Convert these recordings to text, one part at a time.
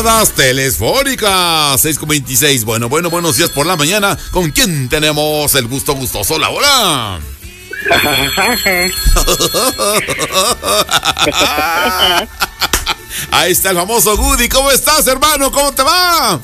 Telefónicas 6:26. Bueno, buenos días por la mañana. ¿Con quién tenemos el gusto gustoso la hora? Ahí está el famoso Goody. ¿Cómo estás, hermano? ¿Cómo te va?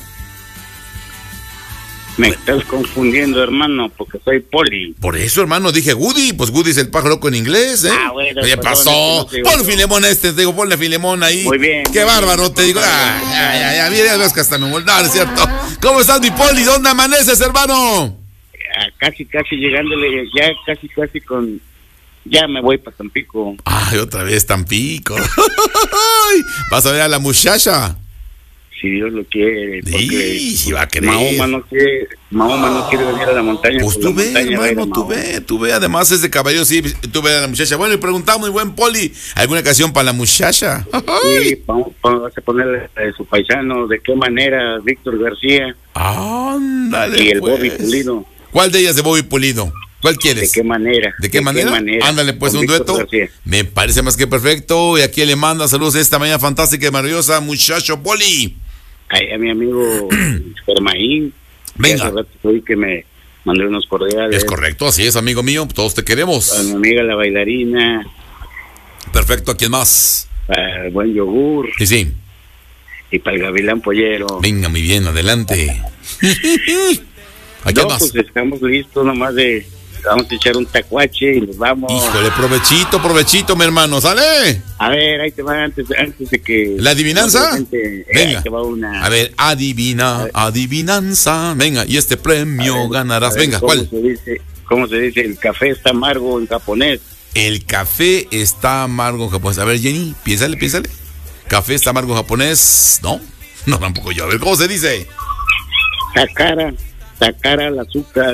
Me estás confundiendo, hermano, porque soy Poli. Por eso, hermano, dije Goody. Pues Goody es el pájaro loco en inglés, ¿eh? Ah, bueno. ¿Qué pasó? Pon Filemón te digo, ponle Filemón ahí. Muy bien. Qué bárbaro, te digo. Ya, mira, ves que hasta me volvieron, ¿es cierto? ¿Cómo estás, mi Poli? ¿Dónde amaneces, hermano? Casi llegándole, ya casi con... Ya me voy para Tampico. Ay, otra vez Tampico. ¿Vas a ver a la muchacha? Si Dios lo quiere. Sí, si va a querer. Mahoma no quiere venir a la montaña. Pues tú ve, hermano, tú ve. Además es de caballo, sí, tú ve a la muchacha. Bueno, y preguntamos, muy buen Poli, ¿alguna canción para la muchacha? Sí, vamos a ponerle su paisano, ¿de qué manera? Víctor García. Ándale, y el pues. Bobby Pulido. ¿Cuál de ellas de Bobby Pulido? ¿Cuál quieres? ¿De qué manera? ¿De qué manera? Ándale, pues un dueto. García. Me parece más que perfecto. Y aquí le manda saludos esta mañana fantástica y maravillosa, muchacho Poli. A mi amigo Germaín. Venga. Hace rato fue que me mandé unos cordiales. Es correcto, así es, amigo mío. Todos te queremos. A mi amiga la bailarina. Perfecto, ¿a quién más? Para el buen yogur. Sí. Y para el gavilán pollero. Venga, muy bien, adelante. ¿A quién más? Pues estamos listos nomás vamos a echar un tacuache y nos vamos. Híjole, provechito, mi hermano, ¿sale? A ver, ahí te va antes de que... ¿La adivinanza? Venga. Ahí te va una. A ver, adivinanza. Venga, y este premio ganarás. Venga, ¿cuál? ¿Cómo se dice? El café está amargo en japonés. El café está amargo en japonés. A ver, Jenny, piénsale. Café está amargo en japonés. No, tampoco yo. A ver, ¿cómo se dice? Takara el azúcar.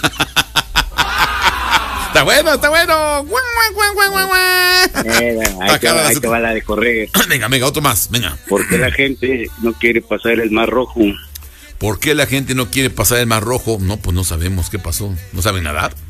Está bueno. Ahí te va la de correr. Venga, otro más, venga. ¿Por qué la gente no quiere pasar el Mar Rojo? ¿Por qué la gente no quiere pasar el Mar Rojo? No, pues no sabemos qué pasó. ¿No saben nadar?